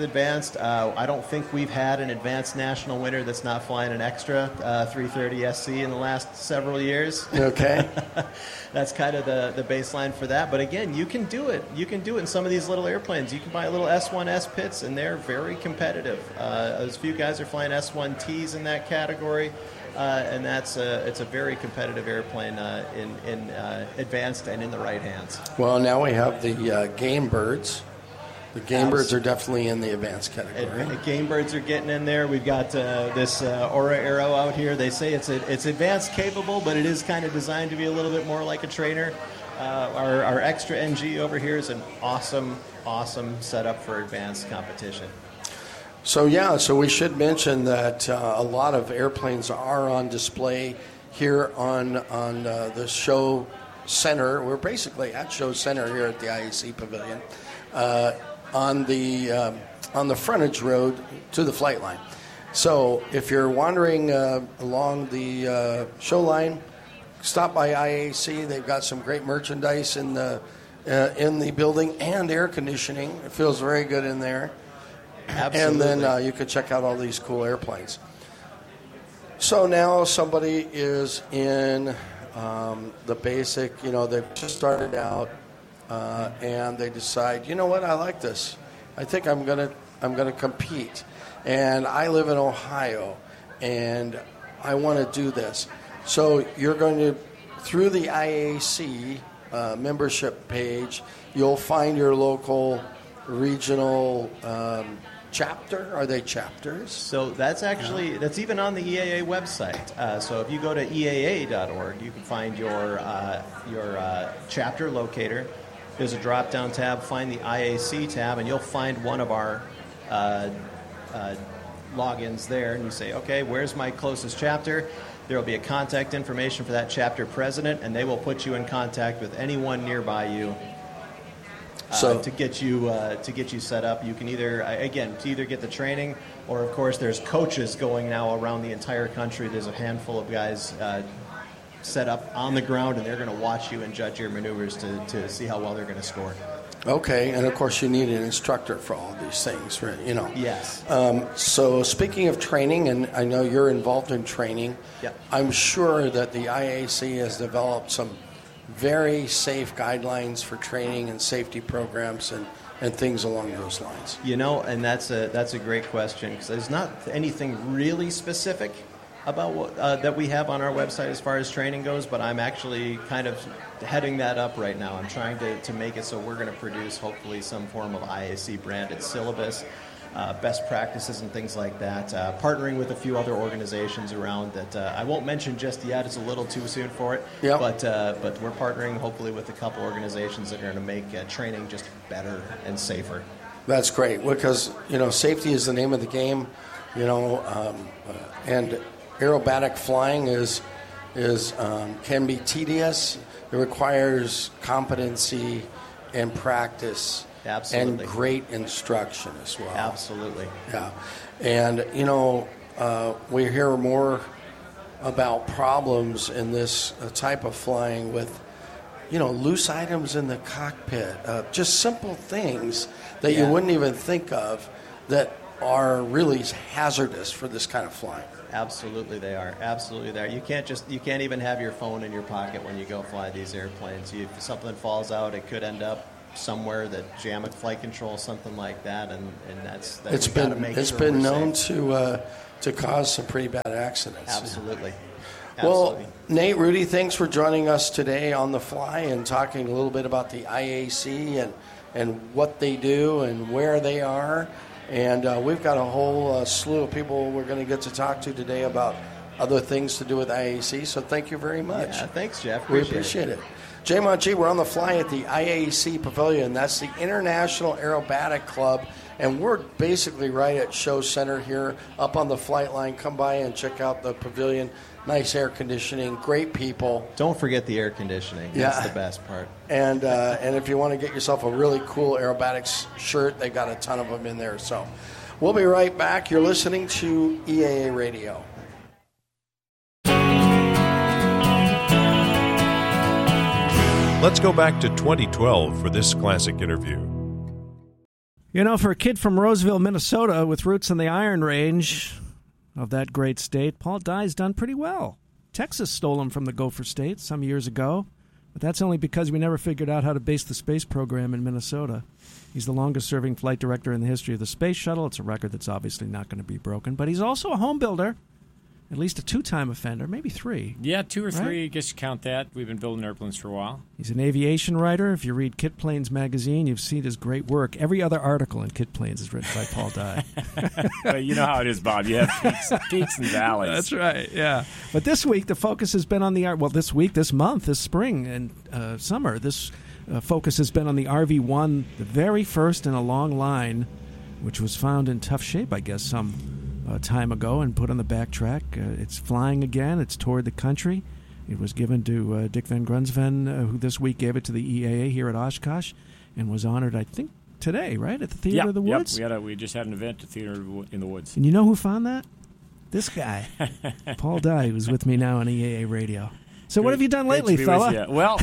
I don't think we've had an advanced national winner that's not flying an extra 330 SC in the last several years. Okay. That's kind of the baseline for that. But again, you can do it. You can do it in some of these little airplanes. You can buy a little S1S Pitts, and they're very competitive. As few guys are flying S1Ts in that category. And it's a very competitive airplane in advanced and in the right hands. Well, now we have the Game Birds. The Game Birds are definitely in the advanced category. Game Birds are getting in there. We've got this Aura Aero out here. They say it's advanced capable, but it is kind of designed to be a little bit more like a trainer. Our Extra NG over here is an awesome setup for advanced competition. So we should mention that a lot of airplanes are on display here on the show center. We're basically at show center here at the IAC Pavilion. On the frontage road to the flight line. So if you're wandering along the show line, stop by IAC. They've got some great merchandise in the building and air conditioning. It feels very good in there. Absolutely. And then you can check out all these cool airplanes. So now somebody is in the basic, they've just started out. And they decide, you know what, I like this. I think I'm gonna compete, and I live in Ohio, and I want to do this. So you're going to, through the IAC membership page, you'll find your local regional chapter. Are they chapters? So that's even on the EAA website. So if you go to EAA.org, you can find your chapter locator. There's a drop-down tab. Find the IAC tab, and you'll find one of our logins there. And you say, okay, where's my closest chapter? There will be a contact information for that chapter president, and they will put you in contact with anyone nearby you to get you set up. You can either get the training, or of course there's coaches going now around the entire country. There's a handful of guys set up on the ground, and they're going to watch you and judge your maneuvers to see how well they're going to score. Okay, and of course you need an instructor for all these things, right? Yes. So speaking of training, and I know you're involved in training, yep. I'm sure that the IAC has developed some very safe guidelines for training and safety programs and things along those lines. And that's a great question, because there's not anything really specific about what that we have on our website as far as training goes, but I'm actually kind of heading that up right now. I'm trying to make it so we're going to produce hopefully some form of IAC branded syllabus, best practices and things like that, partnering with a few other organizations around that I won't mention just yet. It's a little too soon for it. Yep. But we're partnering hopefully with a couple organizations that are going to make training just better and safer. That's great, because safety is the name of the game, and aerobatic flying can be tedious. It requires competency and practice. Absolutely. And great instruction as well. Absolutely. Yeah. And, we hear more about problems in this type of flying with, loose items in the cockpit, just simple things that you wouldn't even think of that are really hazardous for this kind of flying. Absolutely, they are. Absolutely, they are. You can't even have your phone in your pocket when you go fly these airplanes. If something falls out, it could end up somewhere that jam at flight control, something like that, and it's been known to cause some pretty bad accidents. Absolutely. Well, Nate, Rudy, thanks for joining us today on The Fly and talking a little bit about the IAC and what they do and where they are. And we've got a whole slew of people we're going to get to talk to today about other things to do with IAC. So thank you very much. Yeah, thanks, Jeff. We appreciate it. Jay Monchi, we're on The Fly at the IAC Pavilion. That's the International Aerobatic Club. And we're basically right at Show Center here up on the flight line. Come by and check out the pavilion. Nice air conditioning, great people. Don't forget the air conditioning. That's the best part. And if you want to get yourself a really cool aerobatics shirt, they've got a ton of them in there. So we'll be right back. You're listening to EAA Radio. Let's go back to 2012 for this classic interview. For a kid from Roseville, Minnesota, with roots in the Iron Range of that great state, Paul Dye's done pretty well. Texas stole him from the Gopher State some years ago, but that's only because we never figured out how to base the space program in Minnesota. He's the longest-serving flight director in the history of the space shuttle. It's a record that's obviously not going to be broken, but he's also a home builder. At least a 2-time offender, maybe 3. Yeah, 2 or 3. I guess you count that. We've been building airplanes for a while. He's an aviation writer. If you read Kit Planes magazine, you've seen his great work. Every other article in Kit Planes is written by Paul Dye. Well, you know how it is, Bob. You have peaks and valleys. That's right, yeah. But this week, the focus has been on this month, this spring and summer, this focus has been on the RV-1, the very first in a long line, which was found in tough shape, I guess, some time ago and put on the backtrack. It's flying again. It's toured the country. It was given to Dick Van Grunsven, who this week gave it to the EAA here at Oshkosh and was honored, I think, today, right, at the Theater of the Woods? Yep, we just had an event at the Theater in the Woods. And you know who found that? This guy, Paul Dye, who's with me now on EAA Radio. So what have you done lately, fella? Well,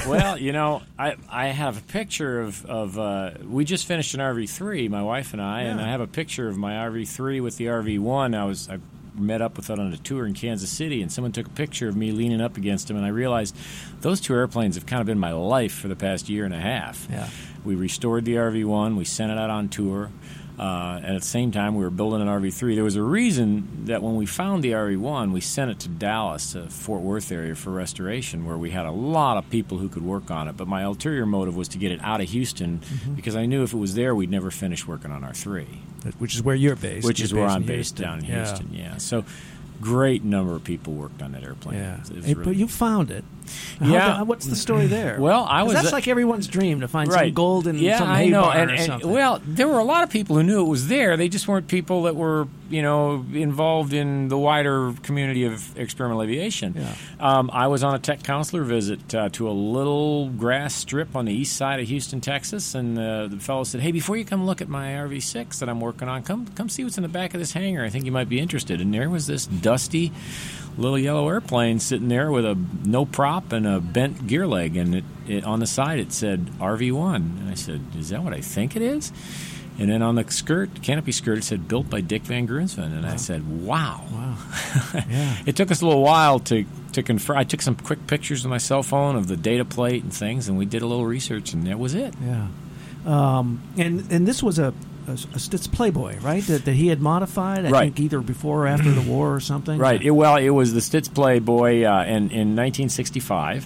I have a picture of we just finished an RV3, my wife and I, and I have a picture of my RV3 with the RV1. I met up with it on a tour in Kansas City, and someone took a picture of me leaning up against him, and I realized those 2 airplanes have kind of been my life for the past year and a half. Yeah. We restored the RV1. We sent it out on tour. And at the same time, we were building an RV3. There was a reason that when we found the RV1, we sent it to Dallas, to Fort Worth area for restoration, where we had a lot of people who could work on it. But my ulterior motive was to get it out of Houston, because I knew if it was there, we'd never finish working on our 3. Which is where you're based. Which is where I'm based down in Houston, yeah. So great number of people worked on that airplane. Yeah. Really, but you found it. What's the story there? Well, that's like everyone's dream, to find some gold in some hay barn or something. Well, there were a lot of people who knew it was there. They just weren't people that were, involved in the wider community of experimental aviation. Yeah. I was on a tech counselor visit to a little grass strip on the east side of Houston, Texas, and the fellow said, "Hey, before you come look at my RV6 that I'm working on, come see what's in the back of this hangar. I think you might be interested." And there was this dusty little yellow airplane sitting there with no prop and a bent gear leg, and it on the side it said RV1. And I said, "Is that what I think it is?" And then on the canopy skirt, it said "Built by Dick Van Grunsven." And I said, "Wow." Yeah. It took us a little while to confirm. I took some quick pictures with my cell phone of the data plate and things, and we did a little research, and that was it. Yeah. And this was a Stitz Playboy, right? That he had modified, I think, either before or after the war or something. Right. It was the Stitz Playboy in 1965.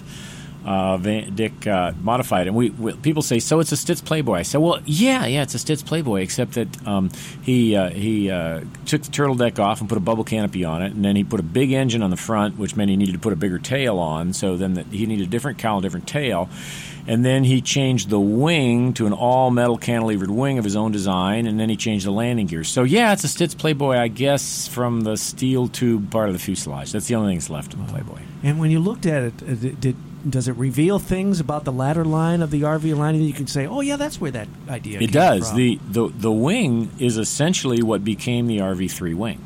Dick modified it. And people say, "So it's a Stitz Playboy." I said, "Well, yeah, it's a Stitz Playboy, except that he took the turtle deck off and put a bubble canopy on it, and then he put a big engine on the front, which meant he needed to put a bigger tail on. So then he needed a different cowl, different tail." And then he changed the wing to an all-metal cantilevered wing of his own design, and then he changed the landing gear. So, yeah, it's a Stitz Playboy, I guess, from the steel tube part of the fuselage. That's the only thing that's left of the Playboy. And when you looked at it, does it reveal things about the ladder line of the RV line that you can say, "Oh, yeah, that's where that idea came from"? It does. The wing is essentially what became the RV3 wing.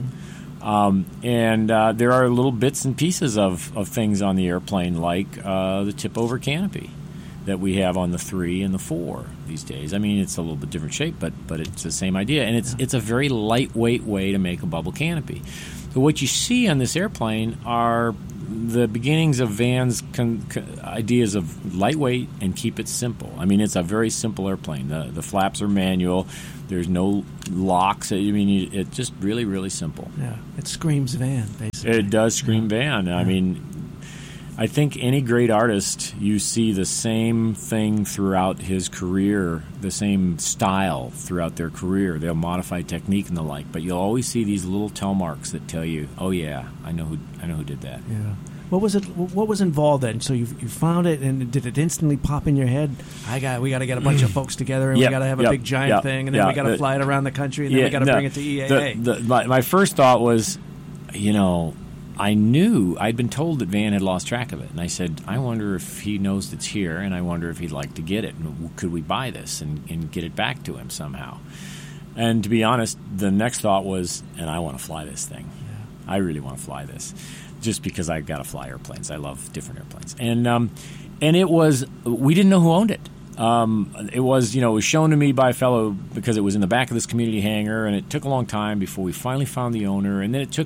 And there are little bits and pieces of things on the airplane, like the tip-over canopy. that we have on the 3 and the 4 these days. I mean, it's a little bit different shape, but it's the same idea, and it's a very lightweight way to make a bubble canopy. So what you see on this airplane are the beginnings of Van's ideas of lightweight and keep it simple. I mean, it's a very simple airplane. The flaps are manual. There's no locks. I mean, it's just really, really simple. Yeah, it screams Van, basically. It does scream Van. I mean, I think any great artist, you see the same thing throughout his career, the same style throughout their career. They'll modify technique and the like, but you'll always see these little tell marks that tell you, "Oh yeah, I know who did that." Yeah. What was it? What was involved then? So you found it, and did it instantly pop in your head? We got to get a bunch of folks together, and we got to have a big giant thing, and then we got to fly it around the country, and then we got to bring it to EAA. My first thought was, I knew I'd been told that Van had lost track of it, and I said, I wonder if he knows it's here, and I wonder if he'd like to get it, and could we buy this and get it back to him somehow? And to be honest, the next thought was, and I want to fly this thing. Yeah. I really want to fly this, just because I've got to fly airplanes. I love different airplanes, and it was, we didn't know who owned it. It was shown to me by a fellow because it was in the back of this community hangar, and it took a long time before we finally found the owner, and then it took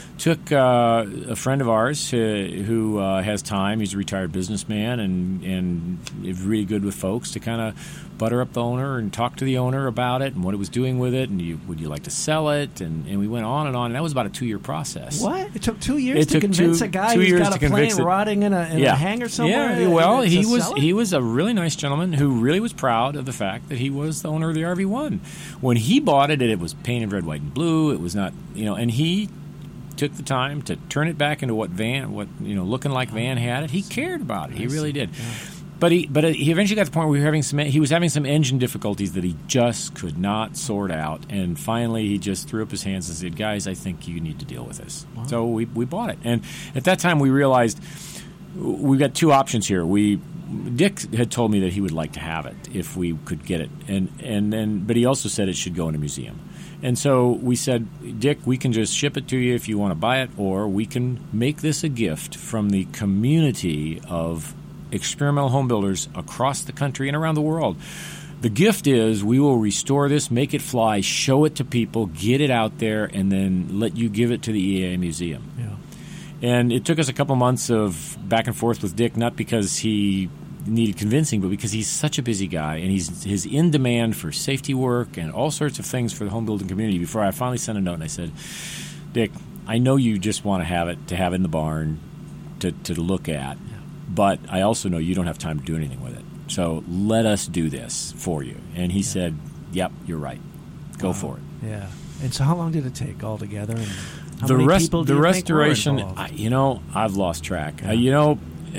a friend of ours who has time. He's a retired businessman and is really good with folks to kind of butter up the owner and talk to the owner about it and what it was doing with it, and would you like to sell it? And we went on, and that was about a 2-year process. What? It took 2 years to convince a guy who's got a plane rotting in a hangar somewhere? Yeah, well, he was a really nice gentleman who really was proud of the fact that he was the owner of the RV-1. When he bought it, it was painted red, white, and blue. It was not, and he took the time to turn it back into what looking like Van had it. He cared about it. He really did. Yeah. But he eventually got to the point where he was having some engine difficulties that he just could not sort out. And finally, he just threw up his hands and said, "Guys, I think you need to deal with this." Wow. So we bought it. And at that time, we realized we've got two options here. Dick had told me that he would like to have it if we could get it, but he also said it should go in a museum. And so we said, Dick, we can just ship it to you if you want to buy it, or we can make this a gift from the community of experimental home builders across the country and around the world. The gift is we will restore this, make it fly, show it to people, get it out there, and then let you give it to the EAA Museum. Yeah. And it took us a couple months of back and forth with Dick, not because he needed convincing, but because he's such a busy guy, and he's in demand for safety work and all sorts of things for the home building community. Before I finally sent a note and I said, Dick, I know you just want to have it in the barn to look at, but I also know you don't have time to do anything with it. So let us do this for you. And he said, yep, you're right. Go for it. Yeah. And so how long did it take altogether? And how the many people do the you restoration, think were involved? I've lost track. Yeah.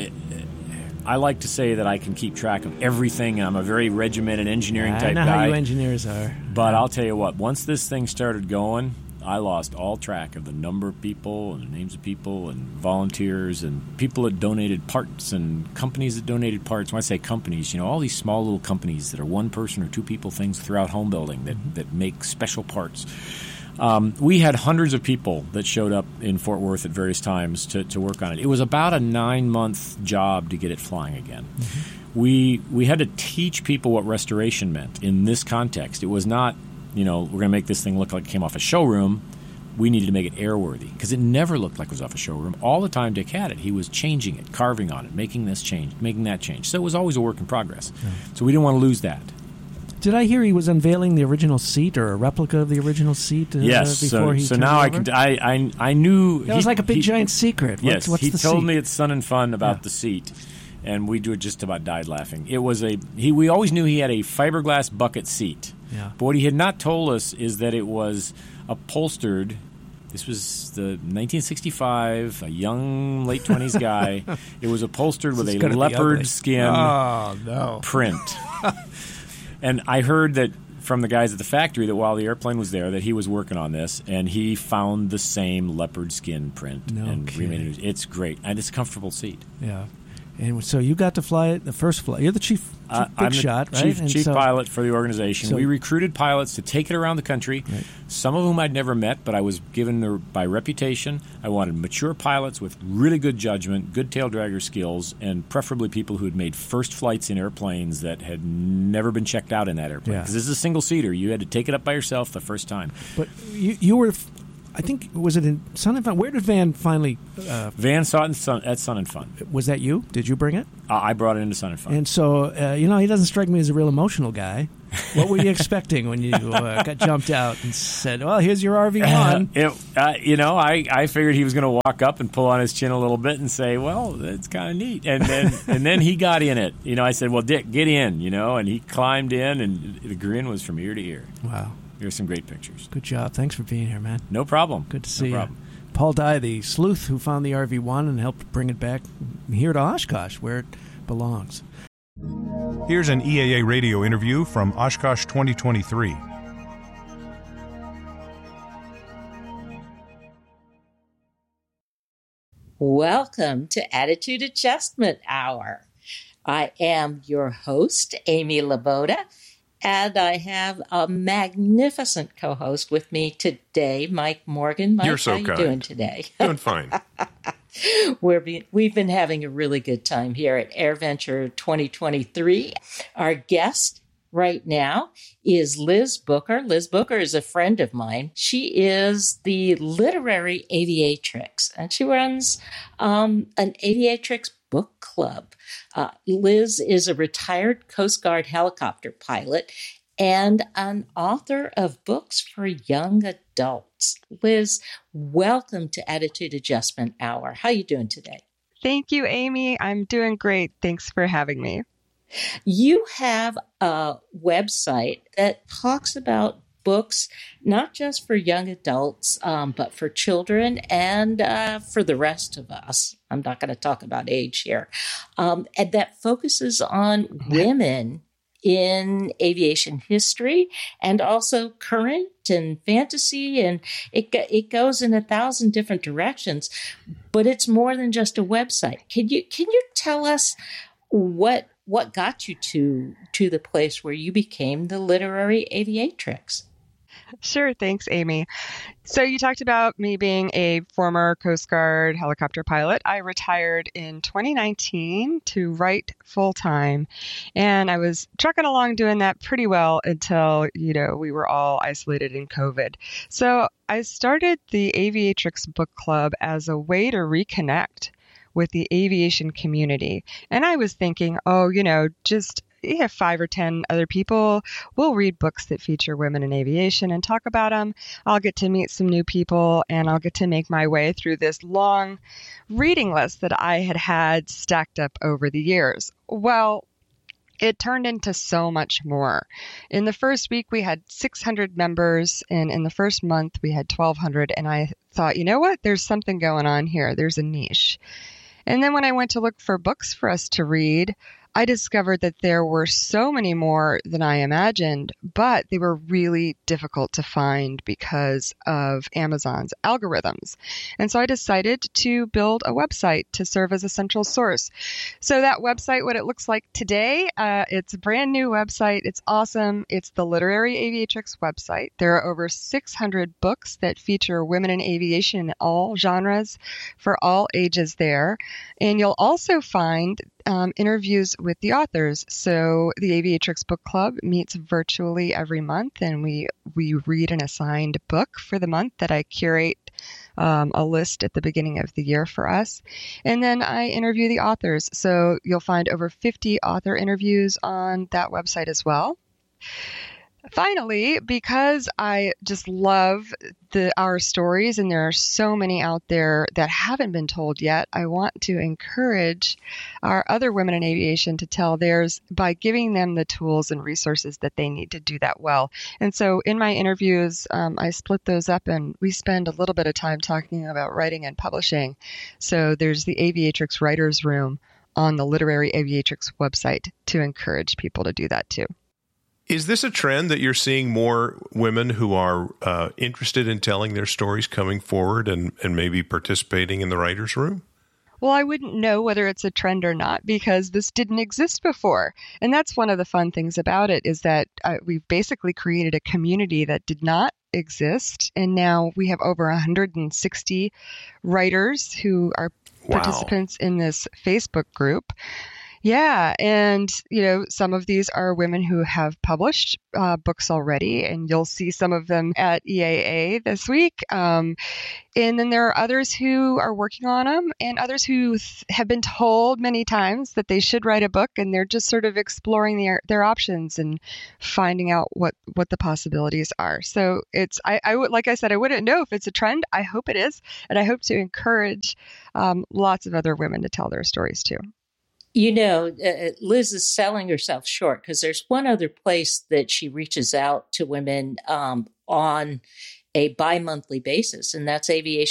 I like to say that I can keep track of everything. I'm a very regimented engineering type guy. I know how you engineers are. But I'll tell you what, once this thing started going, I lost all track of the number of people and the names of people and volunteers and people that donated parts and companies that donated parts. When I say companies, all these small little companies that are one person or two people things throughout home building that make special parts. We had hundreds of people that showed up in Fort Worth at various times to work on it. It was about a 9-month job to get it flying again. Mm-hmm. We had to teach people what restoration meant in this context. It was not, we're going to make this thing look like it came off a showroom. We needed to make it airworthy because it never looked like it was off a showroom. All the time Dick had it, he was changing it, carving on it, making this change, making that change. So it was always a work in progress. Yeah. So we didn't want to lose that. Did I hear he was unveiling the original seat or a replica of the original seat? Yes. Before he so now I knew that was like a big giant secret. Yes. What's he the told seat? me at Sun and Fun about the seat, and we just about died laughing. It was we always knew he had a fiberglass bucket seat. Yeah. But what he had not told us is that it was upholstered. This was the 1965, a young late 20s guy. It was upholstered with a leopard skin print. And I heard that from the guys at the factory that while the airplane was there that he was working on this, and he found the same leopard skin print. No and kidding. remade it. It's great, and it's a comfortable seat. Yeah. And so you got to fly the first flight. You're the chief big shot, right? Chief pilot for the organization. So we recruited pilots to take it around the country, right. Some of whom I'd never met, but I was given by reputation. I wanted mature pilots with really good judgment, good tail dragger skills, and preferably people who had made first flights in airplanes that had never been checked out in that airplane. Because this is a single-seater. You had to take it up by yourself the first time. But you were... I think, was it in Sun and Fun? Where did Van finally... Van saw it at Sun and Fun. Was that you? Did you bring it? I brought it into Sun and Fun. And so, he doesn't strike me as a real emotional guy. What were you expecting when you got jumped out and said, well, here's your RV-1? I figured he was going to walk up and pull on his chin a little bit and say, well, that's kind of neat. And then he got in it. I said, well, Dick, get in, and he climbed in, and the grin was from ear to ear. Wow. Here's some great pictures. Good job. Thanks for being here, man. No problem. Good to see you. Paul Dye, the sleuth who found the RV-1 and helped bring it back here to Oshkosh, where it belongs. Here's an EAA radio interview from Oshkosh 2023. Welcome to Attitude Adjustment Hour. I am your host, Amy Laboda. And I have a magnificent co-host with me today, Mike Morgan. Mike, you're so how kind. you doing today? Doing fine. We've been having a really good time here at AirVenture 2023. Our guest right now is Liz Booker. Liz Booker is a friend of mine. She is the literary aviatrix, and she runs an aviatrix book club. Liz is a retired Coast Guard helicopter pilot and an author of books for young adults. Liz, welcome to Attitude Adjustment Hour. How are you doing today? Thank you, Amy. I'm doing great. Thanks for having me. You have a website that talks about books, not just for young adults, but for children and for the rest of us. I'm not going to talk about age here. And that focuses on women in aviation history and also current and fantasy. And it goes in 1,000 different directions, but it's more than just a website. Can you tell us what got you to the place where you became the literary aviatrix? Sure. Thanks, Amy. So you talked about me being a former Coast Guard helicopter pilot. I retired in 2019 to write full time, and I was trucking along doing that pretty well until, we were all isolated in COVID. So I started the Aviatrix Book Club as a way to reconnect with the aviation community. And I was thinking, just 5 or 10 other people will read books that feature women in aviation and talk about them. I'll get to meet some new people, and I'll get to make my way through this long reading list that I had stacked up over the years. Well, it turned into so much more. In the first week, we had 600 members, and in the first month, we had 1,200. And I thought, you know what? There's something going on here. There's a niche. And then when I went to look for books for us to read, I discovered that there were so many more than I imagined, but they were really difficult to find because of Amazon's algorithms. And so I decided to build a website to serve as a central source. So that website, what it looks like today, it's a brand new website. It's awesome. It's the Literary Aviatrix website. There are over 600 books that feature women in aviation in all genres for all ages there. And you'll also find interviews with the authors. So the Aviatrix Book Club meets virtually every month, and we read an assigned book for the month that I curate a list at the beginning of the year for us. And then I interview the authors. So you'll find over 50 author interviews on that website as well. Finally, because I just love our stories, and there are so many out there that haven't been told yet, I want to encourage our other women in aviation to tell theirs by giving them the tools and resources that they need to do that well. And so in my interviews, I split those up, and we spend a little bit of time talking about writing and publishing. So there's the Aviatrix Writers Room on the Literary Aviatrix website to encourage people to do that too. Is this a trend that you're seeing more women who are interested in telling their stories coming forward and maybe participating in the writer's room? well, I wouldn't know whether it's a trend or not because this didn't exist before. And that's one of the fun things about it is that we've basically created a community that did not exist. And now we have over 160 writers who are participants in this Facebook group. Yeah, and some of these are women who have published books already, and you'll see some of them at EAA this week. And then there are others who are working on them, and others who have been told many times that they should write a book, and they're just sort of exploring their options and finding out what the possibilities are. So I would, like I said, I wouldn't know if it's a trend. I hope it is, and I hope to encourage lots of other women to tell their stories too. Liz is selling herself short because there's one other place that she reaches out to women on a bi-monthly basis, and that's Aviation